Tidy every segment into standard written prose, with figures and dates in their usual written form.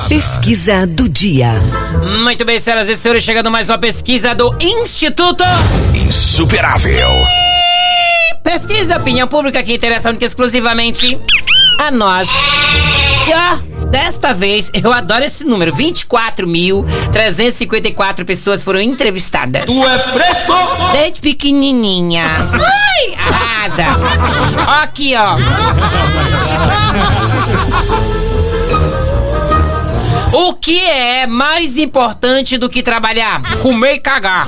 Pesquisa do dia. Muito bem, senhoras e senhores, chegando mais uma pesquisa do Instituto Insuperável. Pesquisa Opinião Pública que interessa única e exclusivamente a nós. E ó, desta vez, eu adoro esse número, 24.354 pessoas foram entrevistadas. Tu é fresco? Desde pequenininha. Ai, arrasa. Ó aqui, ó. O que é mais importante do que trabalhar? Comer e cagar.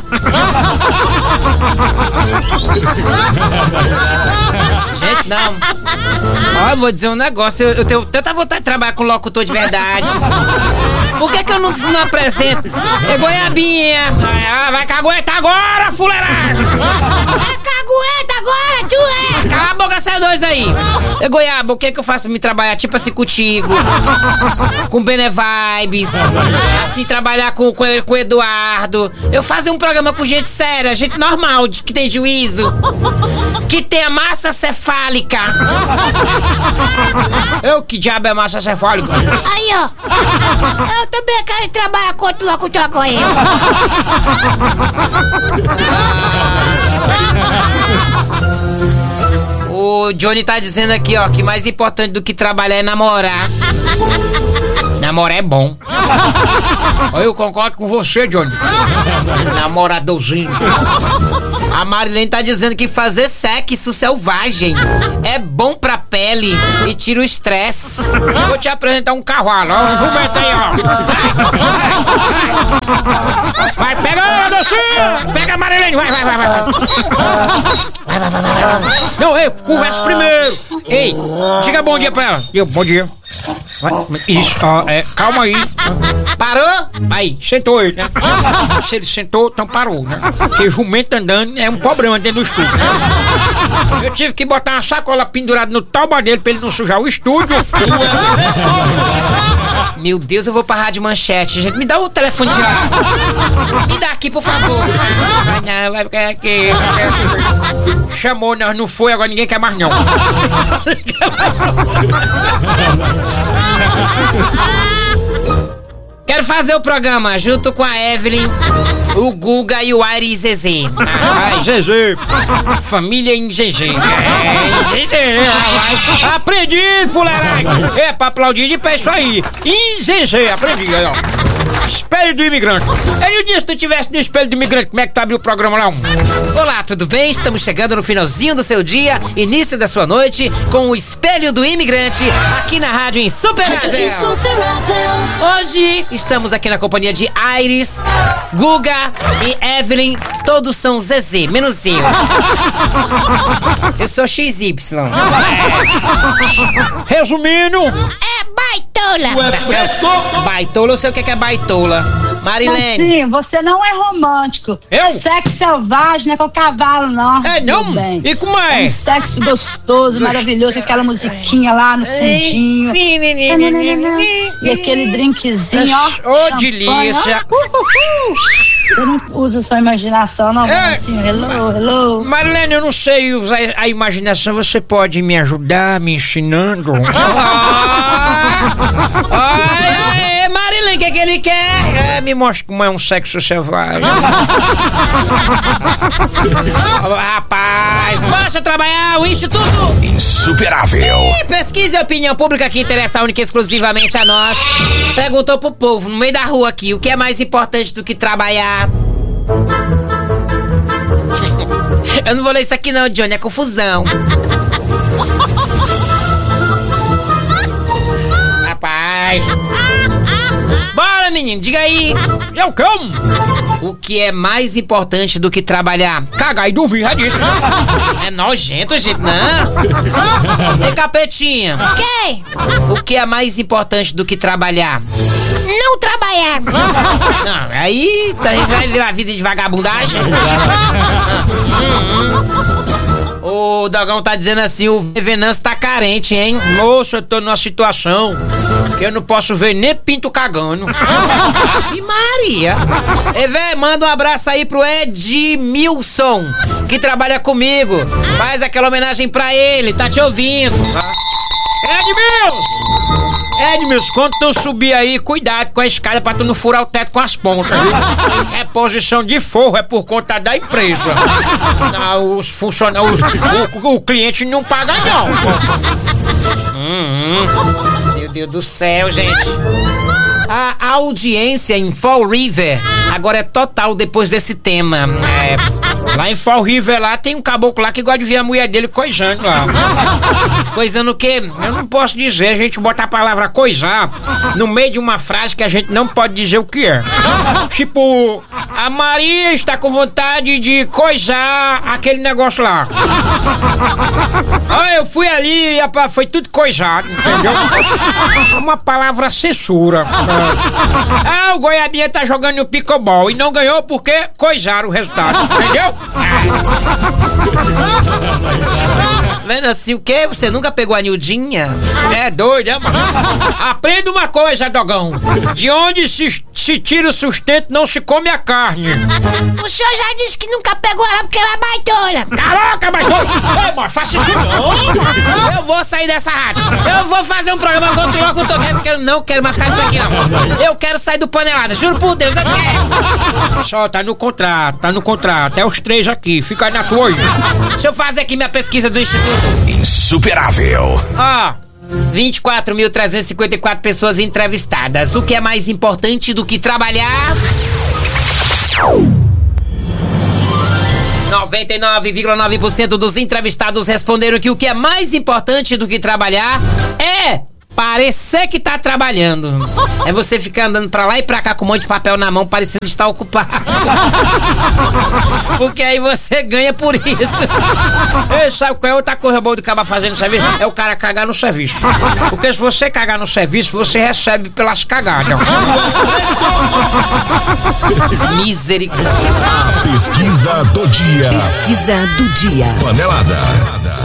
Gente, não. Ó, eu vou dizer um negócio. Eu tenho tanta vontade de trabalhar com locutor de verdade. Por que eu não apresento? É goiabinha. Vai cagueta agora, fuleiragem. É cagueta agora, tu é. Cala a boca, sai dois aí. É goiaba, o que eu faço pra me trabalhar? Tipo assim, contigo. Com Benevibes. Assim, trabalhar com o Eduardo. Eu fazer um programa com gente séria, gente normal, que tem juízo. Que tem a massa cefálica. Eu, que diabo é massa cefálica? Aí, ó. Eu também quero trabalhar com outro locutor com ele. O Johnny tá dizendo aqui, ó, que mais importante do que trabalhar é namorar. Namorar é bom. Eu concordo com você, Johnny. Namoradorzinho. A Marilene tá dizendo que fazer sexo selvagem é bom pra pele e tira o estresse. Vou te apresentar um cavalo, ó. Vou meter aí, ó. Vai, pega ela, docinha! Pega a Marilene, vai. Vai. Não, ei, conversa primeiro. Ei, diga bom dia pra ela. Bom dia. Vai, isso, ó, calma aí. Parou? Aí, sentou aí, né? Se ele sentou, então parou, né? Porque jumento andando é um problema dentro do estúdio, né? Eu tive que botar uma sacola pendurada no toba dele pra ele não sujar o estúdio. Meu Deus, eu vou pra Rádio Manchete. Gente, me dá o telefone de lá. Me dá aqui, por favor. Não, vai ficar aqui. Chamou, não foi, agora ninguém quer mais não. Quero fazer o programa junto com a Evelyn, o Guga e o Ari Zezé. Ai, Zezé. Família em GG. Zezé. Aprendi, fuleiragem. É pra aplaudir de pé isso aí. Em GG, aprendi, ó. Espelho do imigrante. Ele disse que se tu tivesse no espelho do imigrante, como é que tu abriu o programa lá? Olá, tudo bem? Estamos chegando no finalzinho do seu dia, início da sua noite, com o Espelho do Imigrante, aqui na Rádio Insuperável. Hoje estamos aqui na companhia de Iris, Guga e Evelyn. Todos são Zezé, menos eu. Eu sou XY. Resumindo... Baitola! Tu é fresco? Baitola, eu sei o que é baitola. Marilene. Sim, você não é romântico. Eu? Sexo selvagem não é com cavalo, não. É, não? Meu bem. E como é? É um sexo gostoso, maravilhoso, aquela musiquinha lá no fundinho. E aquele drinkzinho, ó. Ô, delícia. Você não usa sua imaginação, não? Assim, hello. Marilene, eu não sei usar a imaginação. Você pode me ajudar, me ensinando? Ai, Marilene, o que ele quer? Me mostra como é um sexo selvagem. Rapaz, basta trabalhar o Instituto Insuperável. Pesquisa e Opinião Pública que interessa única e exclusivamente a nós. Perguntou pro povo no meio da rua aqui, o que é mais importante do que trabalhar? Eu não vou ler isso aqui não, Johnny, é confusão. Rapaz. Bora, menino, diga aí. Eu como. O que é mais importante do que trabalhar? Cagar e dormir, já disse. É nojento, gente, não. E capetinha. Ok? O que é mais importante do que trabalhar? Não trabalhar. Não, aí vai virar vida de vagabundagem. O Dogão tá dizendo assim, o Venâncio tá carente, hein? Moça, eu tô numa situação que eu não posso ver nem pinto cagando. Ave Maria. E véi, manda um abraço aí pro Edmilson, que trabalha comigo. Faz aquela homenagem pra ele, tá te ouvindo. Edmilson, quando tu subir aí, cuidado com a escada pra tu não furar o teto com as pontas. É posição de forro, é por conta da empresa. Não, os funcionários, o cliente não paga não. Meu Deus do céu, gente. A audiência em Fall River agora é total depois desse tema. Lá em Fall River lá tem um caboclo lá que gosta de ver a mulher dele coisando lá. Coisando o quê? Eu não posso dizer, a gente bota a palavra coisar no meio de uma frase que a gente não pode dizer o que é. Tipo, a Maria está com vontade de coisar aquele negócio lá. Eu fui ali e foi tudo coisado, entendeu? Uma palavra censura. O Goiabinha tá jogando no pickleball e não ganhou porque coisaram o resultado, entendeu? Vendo assim o quê? Você nunca pegou a Nildinha? É doido, é, mano? Aprenda uma coisa, dogão. De onde se tira o sustento, não se come a carne. O senhor já disse que nunca pegou ela porque ela é baitola. Caraca, baitola! Ei, mano, faça isso não! Eu vou sair dessa rádio. Eu vou fazer um programa contra o locutor. Não quero mais ficar nisso aqui, não. Eu quero sair do Panelada, juro por Deus, eu quero. Só tá no contrato. É os 3 aqui, fica aí na tua aí. Deixa eu fazer aqui minha pesquisa do Instituto. Insuperável. 24.354 pessoas entrevistadas. O que é mais importante do que trabalhar? 99,9% dos entrevistados responderam que o que é mais importante do que trabalhar é parecer que tá trabalhando. É você ficar andando pra lá e pra cá com um monte de papel na mão, parecendo estar ocupado. Porque aí você ganha por isso. Sabe qual é outra coisa boa do cara fazendo serviço? É o cara cagar no serviço. Porque se você cagar no serviço, você recebe pelas cagadas. Misericórdia. Pesquisa do dia. Pesquisa do dia. Panelada.